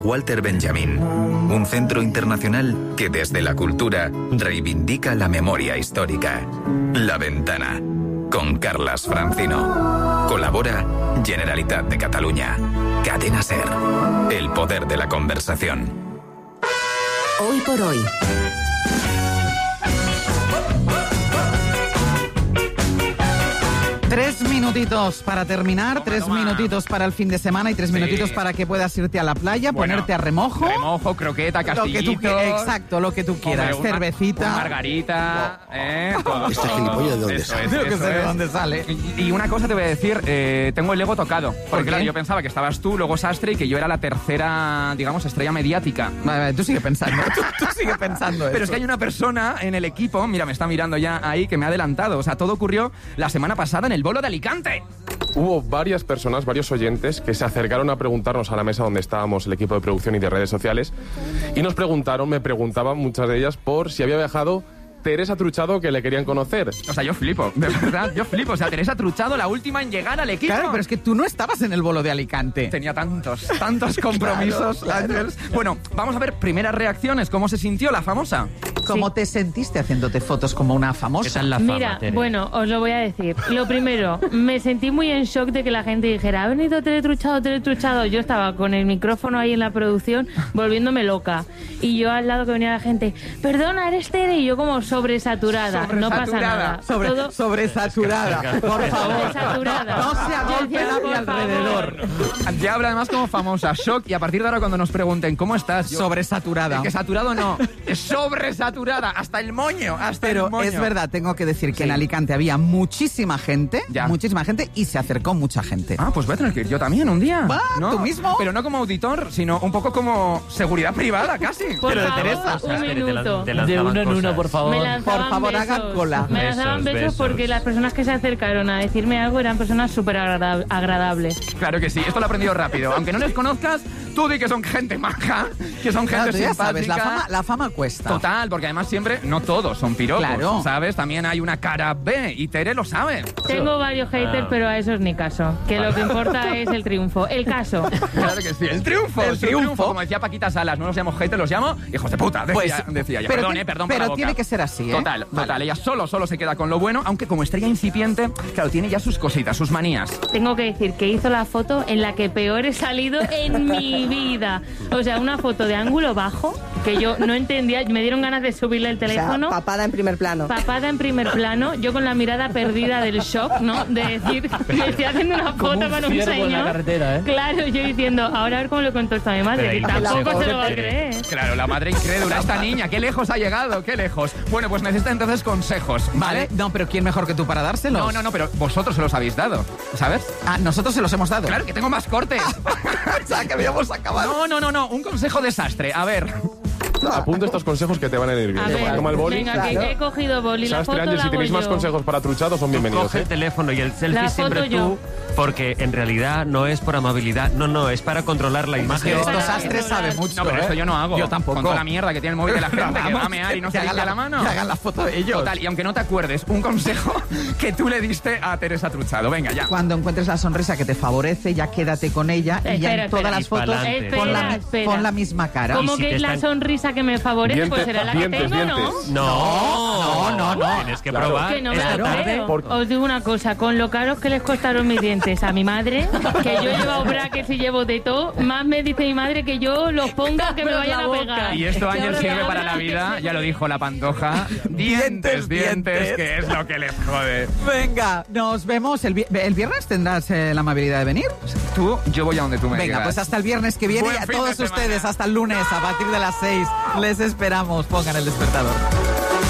Walter Benjamin, un centro internacional que desde la cultura reivindica la memoria histórica. La Ventana, con Carlas Francino. Colabora Generalitat de Catalunya. Cadena SER, el poder de la conversación. Hoy por hoy. Tres minutitos para terminar, tres minutitos para el fin de semana y 3 minutitos para que puedas irte a la playa, ponerte a remojo. Remojo, croqueta, castillito. Exacto, lo que tú quieras. Cervecita. Una margarita. Este gilipollas, ¿de dónde sale? Yo que sé de dónde sale. Y una cosa te voy a decir, tengo el ego tocado. Porque claro, yo pensaba que estabas tú, luego Sastre, y que yo era la tercera, digamos, estrella mediática. Vale, tú sigue pensando. tú sigue pensando Pero eso. es que hay una persona en el equipo, mira, me está mirando ya ahí, que me ha adelantado. O sea, todo ocurrió la semana pasada en el Bolo de Alicante. Hubo varias personas, varios oyentes, que se acercaron a preguntarnos a la mesa donde estábamos el equipo de producción y de redes sociales y me preguntaban muchas de ellas por si había viajado Teresa Truchado, que le querían conocer. O sea, yo flipo, de verdad, yo flipo. O sea, Teresa Truchado, la última en llegar al equipo. Claro, pero es que tú no estabas en el Bolo de Alicante. Tenía tantos compromisos, claro. Ángels. Bueno, vamos a ver primeras reacciones. ¿Cómo se sintió la famosa? ¿Cómo te sentiste haciéndote fotos como una famosa? ¿Qué tal la fama, Mira, Tere? bueno, os lo voy a decir. Lo primero, me sentí muy en shock de que la gente dijera, ha venido teletruchado. Yo estaba con el micrófono ahí en la producción volviéndome loca. Y yo al lado que venía la gente, perdona, eres Tere. Y yo como sobresaturada. No pasa nada. Sobresaturada. Por favor. Sobresaturada. No se Yo agolpe decía, nadie por alrededor. Ya habla además como famosa, shock. Y a partir de ahora cuando nos pregunten, ¿cómo estás? Sobresaturada. Es que saturado no, es sobresaturada. Hasta el moño, Pero el moño. es verdad, tengo que decir que en Alicante había muchísima gente y se acercó mucha gente. Ah, pues voy a tener que ir yo también un día. Va, ¿no? ¿tú mismo? Pero no como auditor, sino un poco como seguridad privada, casi. Por Pero de favor, Teresa. un minuto. De uno en uno, por favor. Me lanzaban Por favor, besos. hagan cola. Me lanzaban Besos, besos porque las personas que se acercaron a decirme algo eran personas súper agradables. Claro que sí, esto lo he aprendido rápido. Aunque no les conozcas, tú di que son gente maja, que son gente Claro, tú ya sabes, simpática. la fama cuesta. Total, porque además siempre, no todos son piropos, Claro. ¿sabes? También hay una cara B y Tere lo sabe. Tengo varios haters, pero a esos ni caso. Que lo que importa es el triunfo. El caso. Claro que sí, el triunfo. El triunfo. Como decía Paquita Salas, no los llamo haters, los llamo hijos de puta, decía ya. Pero Perdón por la boca. tiene que ser así, ¿eh? Total, Vale. ella solo se queda con lo bueno, aunque como estrella incipiente, claro, tiene ya sus cositas, sus manías. Tengo que decir que hizo la foto en la que peor he salido en mi vida. O sea, una foto de ángulo bajo que yo no entendía. Me dieron ganas de subirle el teléfono. O sea, papada en primer plano. Papada en primer plano, yo con la mirada perdida del shock, ¿no? De decir, me estoy haciendo una Como foto un con un ciervo en la señor. carretera, ¿eh? Claro, yo diciendo, ahora a ver cómo le cuento esto a mi madre, que Pero tampoco se lo va a creer. Claro, la madre incrédula, esta niña, qué lejos ha llegado, qué lejos. Bueno, pues necesita entonces consejos, ¿vale? No, pero ¿quién mejor que tú para dárselos? No, pero vosotros se los habéis dado, ¿sabes? Ah, nosotros se los hemos dado. Claro que tengo más cortes. O sea, que habíamos acabado. No, un consejo desastre. A ver, Apunta estos consejos que te van a ir bien. A ver, Toma el boli. venga, que he cogido boli, la Sastre, foto Ángel, la si hago tenéis más yo. consejos para Truchado, son bienvenidos. Coge el teléfono y el selfie La siempre foto yo. tú, porque en realidad no es por amabilidad, no, es para controlar la imagen. Que Para estos Sastres controlar. sabe mucho. no, pero esto yo no hago. Yo tampoco. Con toda la mierda que tiene el móvil de la gente, que va a mear y no se hagan limpia la mano. Que hagan la foto de ellos. Total, y aunque no te acuerdes, un consejo que tú le diste a Teresa Truchado. Venga, ya. Cuando encuentres la sonrisa que te favorece, ya quédate con ella y ya Espera, en todas espera. las fotos Pa'lante. pon la misma cara. Como Y si que te es la están- sonrisa que me favorece, pues será la que tengo, ¿no? No. Tienes que probar. Que no me esta lo tarde. creo. Porque- Os digo una cosa, con lo caros que les costaron mis dientes a mi madre, que yo he llevado brackets y llevo de todo, más me dice mi madre que yo los ponga que me vayan a pegar. Y esto, Que Ángel, abro sirve la para boca la y vida, que ya lo dijo la Pantoja. Dientes, Dientes, que es lo que les jode. Venga, nos vemos. ¿El viernes tendrás la amabilidad de venir? Tú, yo voy a donde tú me Venga, digas. pues hasta el viernes que viene Buen y a fin de todos semana. ustedes hasta el lunes a partir de las 6. Les esperamos. Pongan el despertador.